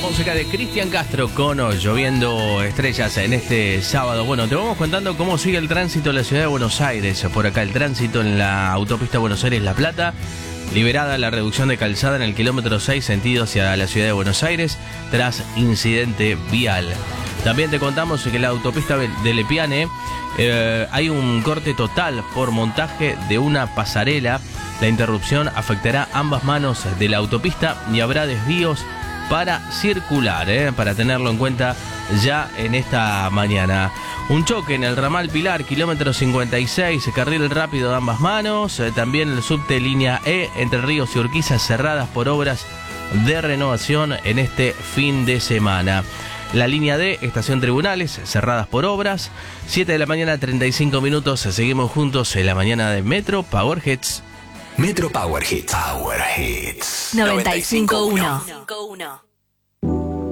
música de Cristian Castro con Lloviendo Estrellas en este sábado. Bueno, te vamos contando cómo sigue el tránsito en la ciudad de Buenos Aires. Por acá el tránsito en la autopista Buenos Aires-La Plata. Liberada la reducción de calzada en el kilómetro 6 sentido hacia la ciudad de Buenos Aires tras incidente vial. También te contamos que en la autopista de Lepiane hay un corte total por montaje de una pasarela. La interrupción afectará ambas manos de la autopista y habrá desvíos para circular, para tenerlo en cuenta ya en esta mañana. Un choque en el ramal Pilar, kilómetro 56, carril rápido de ambas manos. También el subte línea E, Entre Ríos y Urquiza, cerradas por obras de renovación en este fin de semana. La línea D, estación Tribunales, cerradas por obras. 7 de la mañana, 35 minutos. Seguimos juntos en la mañana de Metro Power Hits. Metro Power Hits. Power Hits. 95.1.